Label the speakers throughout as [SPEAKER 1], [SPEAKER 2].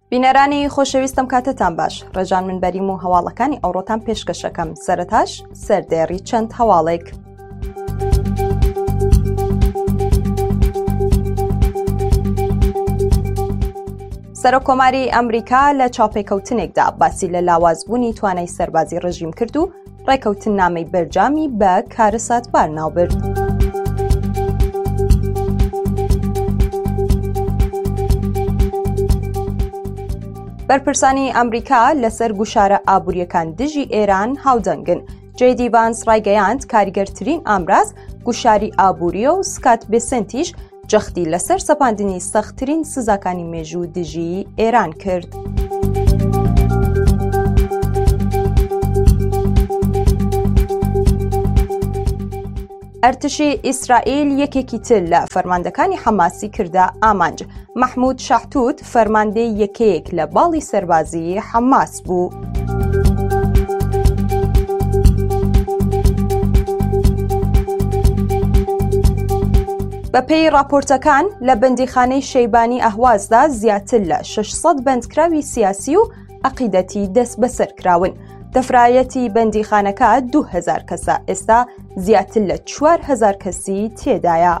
[SPEAKER 1] بینەرانی خۆشەویستم کاتتان باش. ڕێژان منبەریم و هەواڵەکانی ئەوڕۆتان پێشکەشەکەم. سەرەتاش سەردێڕی چەند هەواڵێک. سەرۆکۆماری ئەمریکا لە چاوپێکەوتنێکدا باسی لە لاوازبوونی توانای سەربازی ڕژیم کرد و ڕێکەوتن نامەی بەرجامی بە کارە ساتبار ناوبرد. بەرپرسانی ئەمریکا لەسەر گوشارە ئابووریەکان دژی ئێران هاودەنگن. جێدی ڤانس ڕایگەیاند کاریگەرترین ئامراز گوشاری ئابووریە و سکات بێسنتیش جەختی لەسەر سەپاندنی سەختترین سزاکانی مێژوو دژی ئێران کرد. ئەرتشی ئیسرائیل یەکێکی تر لە فەرماندەکانی حەماسی کردە ئامانج. مەحموود شاحتوت فەرماندەی یەکەیەک لە باڵی سەربازی حەماس بوو. بەپێی راپۆرتەکان لە بەندیخانەی شەیبانی ئەهوازدا زیاتر لە 600 بەندکراوی سیاسی و عەقیدەتی دەست بەسەر کراون. دەفرایەتی بەندیخانەکە 2000 کەسە، ئێستا زیاتر لە 4000 کەسی تێدایە.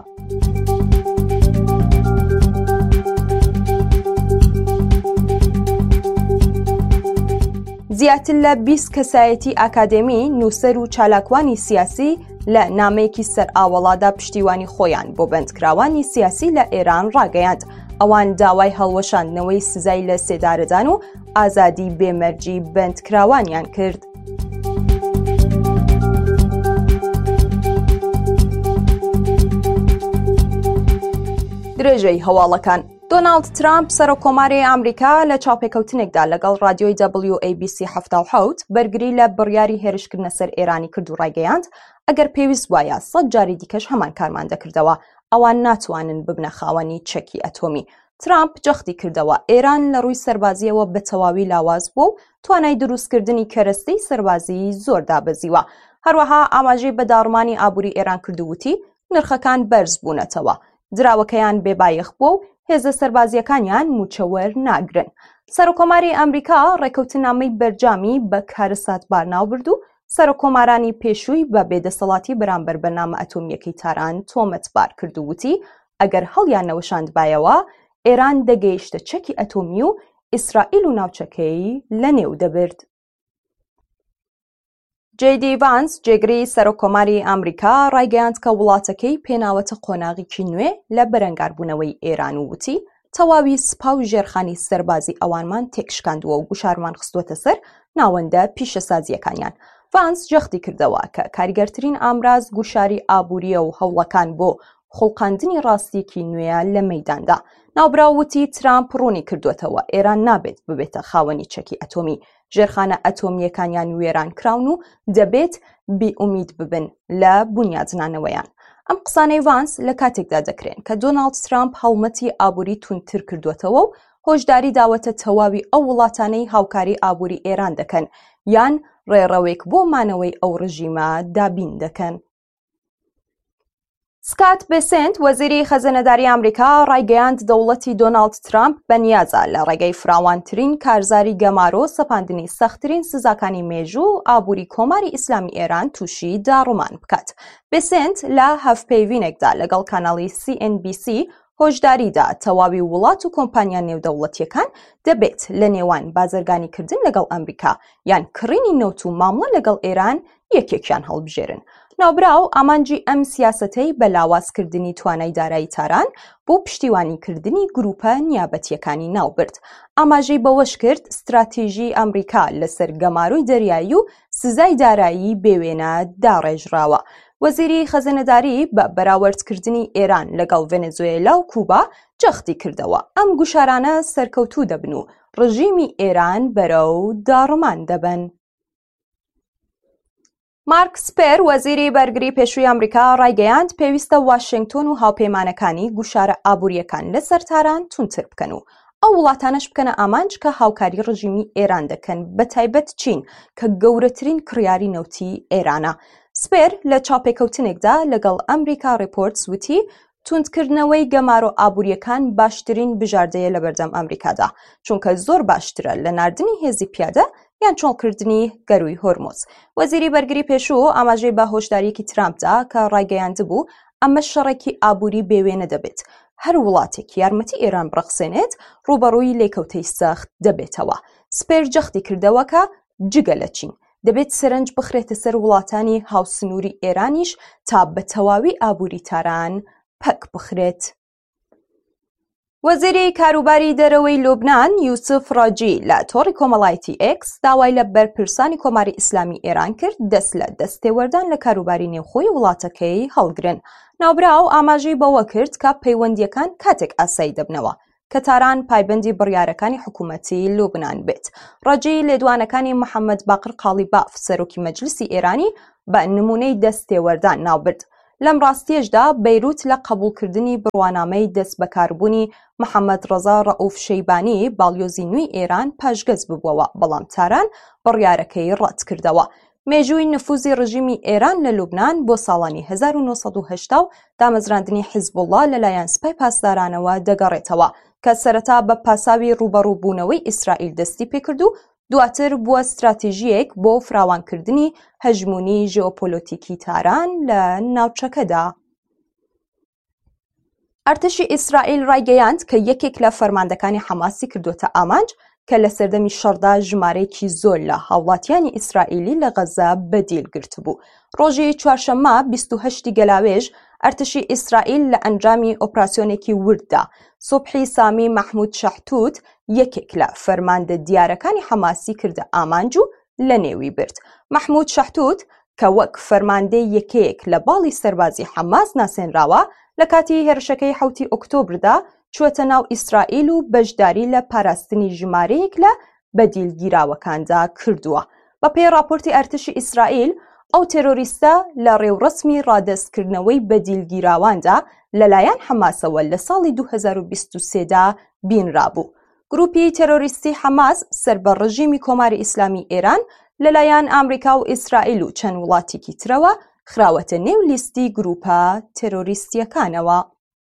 [SPEAKER 1] زیاتر لە 20 کەسایەتی ئاکادێمی، نووسەر و چالاکوانی سیاسی لە نامەیەکی سەر ئاوەڵادا پشتیوانی خۆیان بۆ بەندکراوانی سیاسی لە ئێران ڕاگەیاند. ئەوان داوای هەڵوەشاندنەوەی سزای لە سێدارەدان و ئازادی بێمەرجی بەندکراوانیان کرد. درێژەی هەواڵەکان. دۆناڵد ترامپ سەرۆکۆماری ئەمریکا لە چاوپێکەوتنێکدا لەگەڵ رادیۆی WABC 77 بەرگری لە بڕیاری هێرشکردنە سەر ئێرانی کرد و ڕایگەیاند ئەگەر پێویست وایە 100 جاری دیکەش هەمان کارمان دەکردەوە، ئەوان ناتوانن ببنە خاوەنی چەکی ئەتۆمی. ترامپ جەختی کردەوە ئێران لە ڕووی سەربازیەوە بە تەواوی لاواز بووە و توانای دروستکردنی کەرەستەی سەربازی زۆر دابەزیوە. هەروەها ئاماژەی بە داڕمانی ئابووری ئێران کردووتی نرخەکان بەرز بوونەتەوە، دراوەکەیان بێبایەخ بووە و هێزە سەربازیەکانیان موچەوەر ناگرن. سەرۆکۆماری ئەمریکا ڕێکەوتنامەی بەرجامی بە کارە ساتبار ناوبرد و سەرۆکۆمارانی پێشووی بە بێدەسەڵاتی بەرامبەر بەرنامە ئەتۆمیەکەی تاران تۆمەتبار کرد و وتی ئەگەر هەڵیان نەوەشاندبایەوە ئێران دەگەیشتە چەکی ئەتۆمی و ئیسرائیل و ناوچەکەی لە نێو دەبرد. جێدی ڤانس جێگری سەرۆکۆماری ئەمریکا ڕایگەیاند کە وڵاتەکەی پێناوەتە قۆناغێکی نوێ لە بەرەنگاربوونەوەی ئێران و وتی تەواوی سوپا و ژێرخانی سەربازی ئەوانمان تێکشکاندووە و گوشارمان خستووەتە سەر ناوەندە پیشەسازیەکانیان. ڤانس جەختی کردەوە کە کاریگەرترین ئامراز گوشاری ئابووریە و هەوڵەکان بۆ خوڵقاندنی ڕاستیەکی نوێیە لە مەیداندا. ناوبراوتی ترامپ ڕوونی کردوێتەوە ئێران نابێت ببێتە خاوەنی چەکی ئەتۆمی. ژێرخانە ئەتۆمیەکانیان وێران کراون و دەبێت بێئومید ببن لە بنیادنانەوەیان. ئەم قسانەی ڤانس لە کاتێکدا دەکرێن کە دۆناڵد ترامپ هەڵمەتی ئابووری تونتر کردوێتەوە و هۆشداری داوەتە تەواوی ئەو وڵاتانەی هاوکاری ئابووری ئێران دەکەن یان ڕێڕەوێک بۆ مانەوەی ئەو ڕژیمە دابین دەکەن. سکات بێسنت وەزیری خەزانەداری ئەمریکا ڕایگەیاند دەوڵەتی دۆناڵد ترامپ بەنیازە لە ڕێگەی فراوانترین کارزاری گەمارۆ سەپاندنی سەختترین سزاکانی مێژوو ئابووری کۆماری ئیسلامی ئێران تووشی داڕومان بکات. بێسنت لە هەفپەیوینێکدا لەگەڵ کاناڵی CNBC هۆشداریدا تەواوی وڵات و کۆمپانیا نێودەوڵەتیەکان دەبێت لە نێوان بازرگانیکردن لەگەڵ ئەمریکا یان کڕینی نەوت و مامڵە لەگەڵ ئێران یەکێکیان هەڵبژێرن. ناوبراو ئامانجی ئەم سیاسەتەی بە لاوازکردنی توانای دارایی تاران بۆ پشتیوانیکردنی گروپە نیابەتیەکانی ناوبرد. ئاماژەی بەوەش کرد استراتیژی ئەمریکا لەسەر گەماروی دەریایی و سزای دارایی بێوێنە داڕێژراوە. وەزیری خەزانەداری بە بەراوردکردنی ئێران لەگەڵ ڤێنزوێلا و کوبا جەختی کردەوە ئەم گوشارانە سەرکەوتوو دەبن و ڕژیمی ئێران بەرەو داڕمان دەبن. مارک سپێر وەزیری بەرگری پێشووی ئەمریکا ڕایگەیاند پێویستە واشنگتۆن و هاوپەیمانەکانی گوشارە ئابووریەکان لەسەر تاران تونتر بکەن و ئەو وڵاتانەش بکەنە ئامانج کە هاوکاری ڕژیمی ئێران دەکەن بەتایبەت چین کە گەورەترین کڕیاری نەوتی ئێرانە. سپێر لە چاپێکەوتنێکدا لەگەڵ ئەمریکا ڕیپۆرتس وتی توندکردنەوەی گەمارۆ ئابووریەکان باشترین بژاردەیە لە بەردەم ئەمریکادا، چونکە زۆر باشترە لە ناردنی هێزی پیادە یان چۆڵکردنی گەروی هۆرمۆز. وەزیری بەرگری پێشوو ئاماژەی بە هۆشداریەکی ترامپدا کە ڕایگەیاندبوو ئەمە شەڕێکی ئابووری بێوێنە دەبێت. هەر وڵاتێک یارمەتی ئێران بڕەخسێنێت ڕوبەڕووی لێکەوتەی سەخت دەبێتەوە. سپێر جەختی کردەوەکە جگە لە چین دەبێت سەرنج بخرێتە سەر وڵاتانی هاوسنووری ئێرانیش تا بە تەواوی ئابووری تاران پەک بخرێت. وەزیری کاروباری دەرەوەی لوبنان یوسف ڕاجی لە تۆڕی کۆمەڵایەتی ئێکس داوای لە بەرپرسانی کۆماری ئیسلامی ئێران کرد دەست لە دەستێوەردان لە کاروباری نێوخۆی وڵاتەکەی هەڵگرن. ناوبراو ئاماژەی بەوە کرد کە پەیوەندیەکان کاتێک ئاسایی دەبنەوە کە تاران پایبەندی بڕیارەکانی حکوومەتی لوبنان بێت. ڕاجی لێدوانەکانی محەممەد باقر قالیباف سەرۆکی مەجلیسی ئێرانی بە نمونەی دەستێوەردان ناوبرد. لەم ڕاستیەشدا بەیروت لە قبولکردنی بڕوانامەی دەست بەکاربوونی محەممەد ڕەزا ڕەئوف شەیبانی باڵیۆزی نوێی ئێران پاشگەز ببووەوە، بەڵام تاران بڕیارەکەی ڕەت کردەوە. مێژووی نفوزی ڕژیمی ئێران لە لوبنان بۆ ساڵانی 1970 و دامەزراندنی حیزبوڵڵا لەلایەن سپای پاسدارانەوە دەگەڕێتەوە کە سەرەتا بە پاساوی ڕوبەڕووبوونەوەی ئیسرائیل دەستی پێکرد و دواتر بووە استراتیژیەک بۆ فراوانکردنی هەژمونی ژێۆپۆلیتیکی تاران لە ناوچەکەدا. ئەرتەشی ئیسرائیل ڕایگەیاند کە یەکێک لە فەرماندەکانی حەماسی کردوتە ئامانج کە لە سەردەمی شەڕدا ژمارەیەکی زۆر لە هاوڵاتیانی ئیسرائیلی لە غەزا بەدیل گرت بوو. ڕۆژی چوارشەممە 28 گەلاوێژ ئەرتەشی ئیسرائیل لە ئەنجامی ئۆپراسیۆنێکی ورددا سوبحی سامی مەحموود شەحتوت یەکێک لە فەرماندە دیارەکانی حەماسی کردە ئامانج و لە نێوی برد. مەحموود شەحتوت کە وەک فەرماندەی یەکەیەک لە باڵی سەربازی حەماس ناسێنراوە لە کاتی هێرشەکەی 7 ئۆکتۆبردا چوەتە ناو ئیسرائیل و بەشداری لە پاراستنی ژمارەیەک لە بەدیلگیراوەکاندا کردووە. بە پێی راپۆرتی ئەرتشی ئیسرائیل ئەو تێرۆریستە لە ڕێوڕسمی ڕادەستکردنەوەی بەدیلگیراواندا لەلایەن حەماسەوە لە ساڵی 2023دا بینرابوو. گروپی تێرۆریستی حەماس سەر بە ڕژیمی کۆماری ئیسلامی ئێران لەلایەن ئامریکا و ئیسرائیل و چەند وڵاتێکی ترەوە خراوەتە نێو لیستی گروپە تێرۆریستیەکانەوە.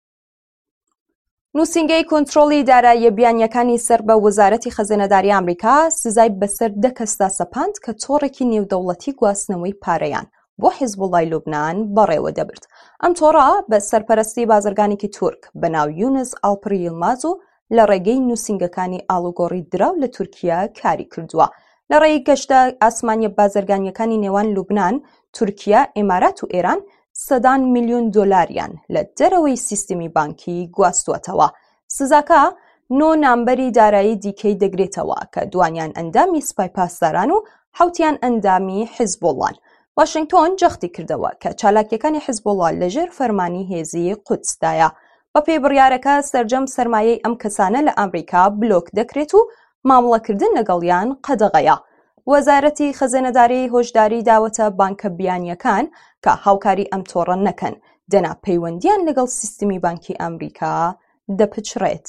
[SPEAKER 1] نووسینگەی کۆنتڕۆڵی داراییە بیانیەکانی سەر بە وەزارەتی خەزانەداری ئەمریکا سزای بەسەر 10 کەسدا سەپاند کە تۆڕێکی نێودەوڵەتی گواستنەوەی پارەیان بۆ حیزبوڵڵای لوبنان بەڕێوە دەبرد. ئەم تۆڕە بە سەرپەرستی بازرگانێکی تورک بەناو یونس ئاڵپڕ ییلماز و لە ڕێگەی نووسینگەکانی ئاڵوگۆڕی دراو لە تورکیا کاری کردووە. لە ڕێی گەشتە ئاسمانیە بازرگانیەکانی نێوان لوبنان، تورکیا، ئێمارات و ئێران سەدان میلیۆن دۆلاریان لە دەرەوەی سیستمی بانکی گواستوەتەوە. سزاکە 9 نامبەری دارایی دیکەی دەگرێتەوە کە دوانیان ئەندامی سپای پاسداران و حوتیان ئەندامی حیزبوڵڵان. واشنگتۆن جەختی کردەوە کە چالاکیەکانی حیزبوڵڵا لەژێر فەرمانی هێزی قودسدایە. بە پێی بڕیارەکە سەرجەم سەرمایەی ئەم کەسانە لە ئەمریکا بلۆک دەکرێت و مامەڵەکردن لەگەڵیان قەدەغەیە. وەزارەتی خەزانەداری هۆشداری داوەتە بانکە بیانیەکان کە هاوکاری ئەم تۆڕە نەکەن دەنا پەیوەندیان لەگەڵ سیستمی بانکی ئەمریکا دەپچڕێت.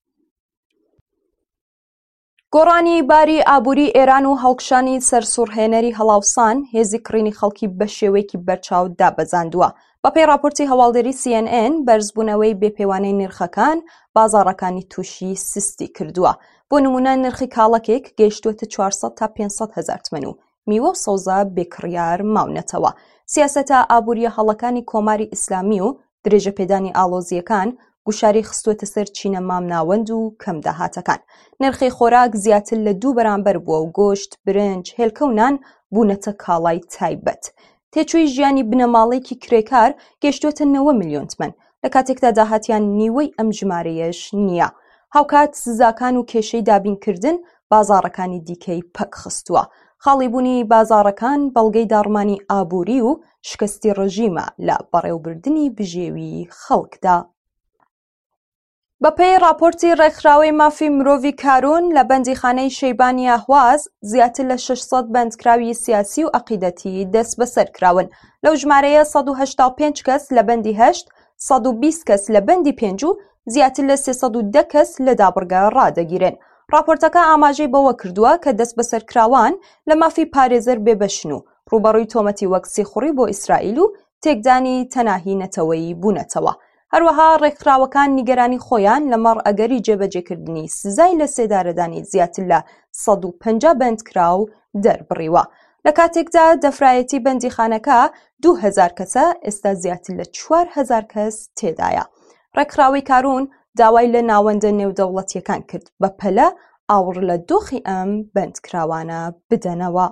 [SPEAKER 1] گۆڕانی باری ئابووری ئێران و هەڵکشانی سەرسوڕهێنەری هەڵاوسان هێزی کڕینی خەڵکی بە شێوەیەکی بەرچاو دابەزاندووە. بە پێی راپۆرتی هەواڵدەری CNN بەرزبوونەوەی بێپەیوانەی نرخەکان بازاڕەکانی تووشی سستی کردووە. بۆ نمونە نرخی کاڵەکێک گەیشتووەتە 400 تا 500 هزار تمەن و میوە و سەوزە بێکڕیار ماونەتەوە. سیاسەتە ئابووریە هەڵەکانی کۆماری ئیسلامی و درێژە پێدانی ئاڵۆزیەکان گوشاری خستووەتە سەر چینە مامناوەند و کەم داهاتەکان. نرخی خۆراک زیاتر لە 2 بەرامبەر بووە و گۆشت، برنج، هێلکە و نان بوونەتە کاڵای تایبەت. تێچووی ژیانی بنەماڵێکی کرێکار گەیشتووەتە 9 میلیۆن تمەن لە کاتێکدا داهاتیان نیوەی ئەم ژمارەیەش نییە. هاوکات سزاکان و کێشەی دابینکردن بازاڕەکانی دیکەی پەک خستووە. خاڵیبوونی بازاڕەکان بەڵگەی داڕمانی ئابووری و شکستی ڕژیمە لە بەڕێوەبردنی بژێوی خەڵکدا. بە پێی راپۆرتی ڕێکخراوەی مافی مرۆڤی کارون لە بەندیخانەی شەیبانی ئاهواز زیاتر لە 600 بەندکراوی سیاسی و عەقیدەتی دەست بەسەر کراون. لەو ژمارەیە 185 کەس لە بەندی 8، 120 کەس لە بەندی 5 و زیاتر لە 310 کەس لە دابڕگە ڕادەگیرن. راپۆرتەکە ئاماژەی بەوە کردووە کە دەست بەسەرکراوان لە مافی پارێزەر بێبەشن و ڕوبەڕووی تۆمەتی وەک سیخوڕی بۆ ئیسرائیل و تێکدانی تەناهی نەتەوەیی بوونەتەوە. هەروەها ڕێکخراوەکان نیگەرانی خۆیان لەمەڕ ئەگەری جێبەجێکردنی سزای لە سێدارەدانی زیاتر لە 150 بەندکراو دەربڕیوە. لە کاتێکدا دەفرایەتی بەندیخانەکە 2000 کەسە، ئێستا زیاتر لە 4000 کەس تێدایە. ڕێکخراوی کارون داوای لە ناوەندە نێودەوڵەتیەکان کرد بە پەلە ئاوڕ لە دۆخی ئەم بەندکراوانە بدەنەوە.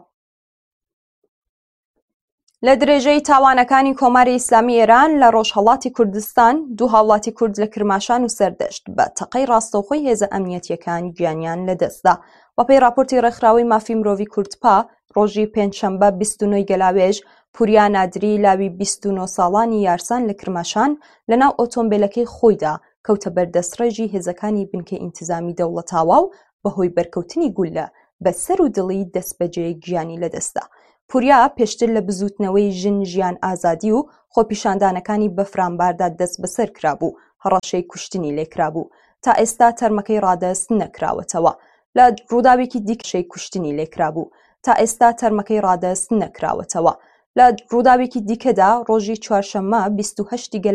[SPEAKER 1] لە درێژەی تاوانەکانی کۆماری ئیسلامی ئێران لە ڕۆژهەڵاتی کوردستان، دوو هاوڵاتی کورد لە کرماشان و سەردەشت بە تەقەی ڕاستەوخۆی هێزە ئەمنیەتیەکان گیانیان لەدەستدا. وەپەی راپۆرتی ڕێکخراوی مافی مرۆڤی کوردپا ڕۆژی پێنجشەمبە 29 گەلاوێژ، پوریا نادری لاوی 29 ساڵانی یارسان لە کرماشان لەناو ئۆتۆمبیلەکەی خۆیدا کەوتە بەردەستڕێژی هێزەکانی بنکەی ئینتیزامی دەوڵەتاوە و بەهۆی بەرکەوتنی گولە بە سەر و دڵی دەستبەجێ گیانی لەدەستدا. پوریا پێشتر لە بزوتنەوەی ژن، ژیان، ئازادی و خۆپیشاندانەکانی بەفرامباردا دەست بەسەر کرابوو، هەڕەشەی کوشتنی لێکرابوو. تا ئێستا تەرمەکەی ڕادەست نەکراوەتەوە. لە ڕووداوێکی دیکەشەی کوشتنی لێکرابوو. تا ئێستا تەرمەکەی ڕادەست نەکراوەتەوە. لە ڕووداوێکی دیکەدا ڕۆژی چوارشەممە 28